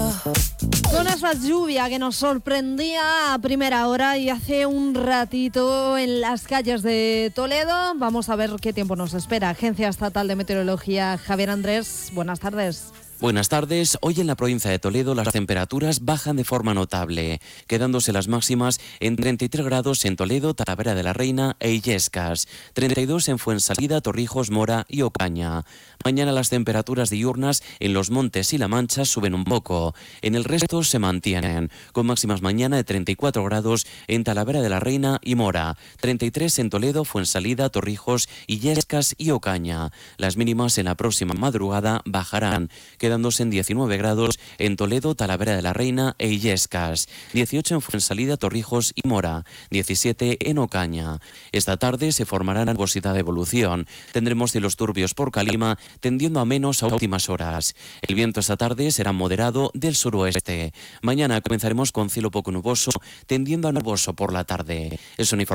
Con esa lluvia que nos sorprendía a primera hora y hace un ratito en las calles de Toledo, vamos a ver qué tiempo nos espera. Agencia Estatal de Meteorología, Javier Andrés, buenas tardes. Buenas tardes. Hoy en la provincia de Toledo las temperaturas bajan de forma notable, quedándose las máximas en 33 grados en Toledo, Talavera de la Reina e Illescas, 32 en Fuensalida, Torrijos, Mora y Ocaña. Mañana las temperaturas diurnas en los Montes y La Mancha suben un poco, en el resto se mantienen, con máximas mañana de 34 grados en Talavera de la Reina y Mora, 33 en Toledo, Fuensalida, Torrijos, Illescas y Ocaña. Las mínimas en la próxima madrugada bajarán, quedándose en 19 grados en Toledo, Talavera de la Reina e Illescas, 18 en Fuensalida, Torrijos y Mora, 17 en Ocaña. Esta tarde se formará nubosidad de evolución. Tendremos cielos turbios por Calima, tendiendo a menos a últimas horas. El viento esta tarde será moderado del suroeste. Mañana comenzaremos con cielo poco nuboso, tendiendo a nuboso por la tarde. Es una información